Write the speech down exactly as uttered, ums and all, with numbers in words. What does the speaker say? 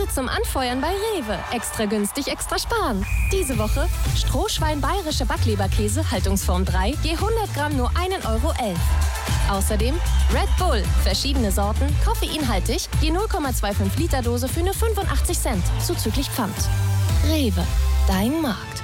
Preise zum Anfeuern bei Rewe. Extra günstig, extra sparen. Diese Woche Strohschwein bayerische Backleberkäse, Haltungsform drei, je hundert Gramm nur ein Euro elf. Außerdem Red Bull, verschiedene Sorten, koffeinhaltig, je null Komma fünfundzwanzig Liter Dose für nur fünfundachtzig Cent, zuzüglich Pfand. Rewe, dein Markt.